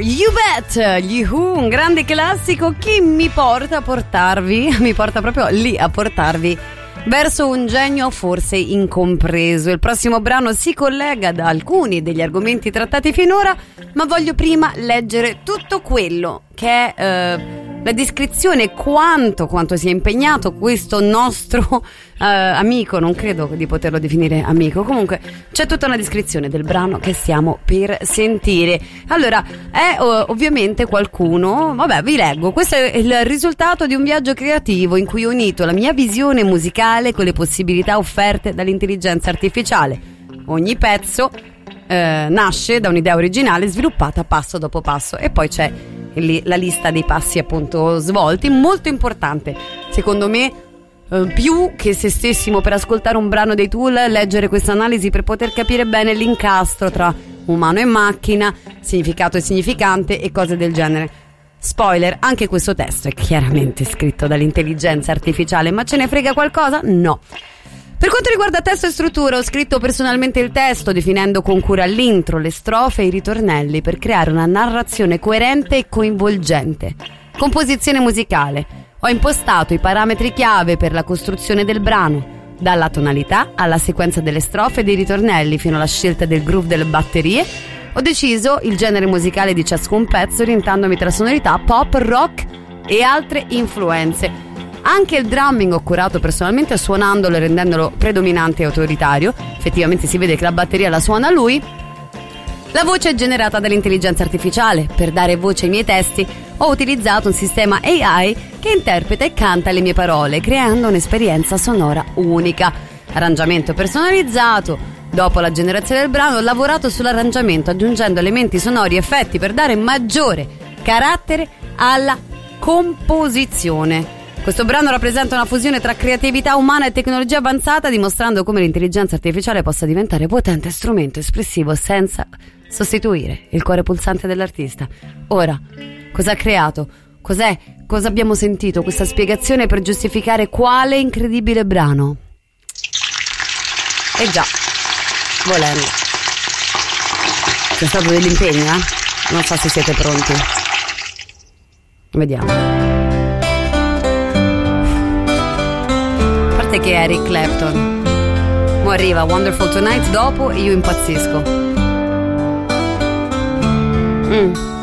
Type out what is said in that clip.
You Bet, gli Who, un grande classico che mi porta proprio lì a portarvi verso un genio forse incompreso. Il prossimo brano si collega ad alcuni degli argomenti trattati finora, ma voglio prima leggere tutto quello che è la descrizione, quanto sia impegnato questo nostro amico. Non credo di poterlo definire amico, comunque c'è tutta una descrizione del brano che stiamo per sentire. Allora, è ovviamente qualcuno, vi leggo. Questo è il risultato di un viaggio creativo in cui ho unito la mia visione musicale con le possibilità offerte dall'intelligenza artificiale. Ogni pezzo nasce da un'idea originale sviluppata passo dopo passo, e poi c'è la lista dei passi appunto svolti, molto importante secondo me, più che se stessimo per ascoltare un brano dei Tool, leggere questa analisi per poter capire bene l'incastro tra umano e macchina, significato e significante e cose del genere. Spoiler, anche questo testo è chiaramente scritto dall'intelligenza artificiale, ma ce ne frega qualcosa? No. Per quanto riguarda testo e struttura, ho scritto personalmente il testo, definendo con cura l'intro, le strofe e i ritornelli per creare una narrazione coerente e coinvolgente. Composizione musicale. Ho impostato i parametri chiave per la costruzione del brano, dalla tonalità alla sequenza delle strofe e dei ritornelli fino alla scelta del groove delle batterie. Ho deciso il genere musicale di ciascun pezzo, orientandomi tra sonorità pop, rock e altre influenze. Anche il drumming ho curato personalmente, suonandolo e rendendolo predominante e autoritario. Effettivamente si vede che la batteria la suona lui. La voce è generata dall'intelligenza artificiale. Per dare voce ai miei testi ho utilizzato un sistema AI che interpreta e canta le mie parole, creando un'esperienza sonora unica. Arrangiamento personalizzato. Dopo la generazione del brano ho lavorato sull'arrangiamento, aggiungendo elementi sonori e effetti per dare maggiore carattere alla composizione. Questo brano rappresenta una fusione tra creatività umana e tecnologia avanzata, dimostrando come l'intelligenza artificiale possa diventare potente strumento espressivo senza sostituire il cuore pulsante dell'artista. Ora, cosa ha creato? Cos'è? Cosa abbiamo sentito? Questa spiegazione per giustificare quale incredibile brano. E già, volendo. C'è stato dell'impegno, Non so se siete pronti. Vediamo. Che è Eric Clapton. Mo arriva Wonderful Tonight dopo e io impazzisco.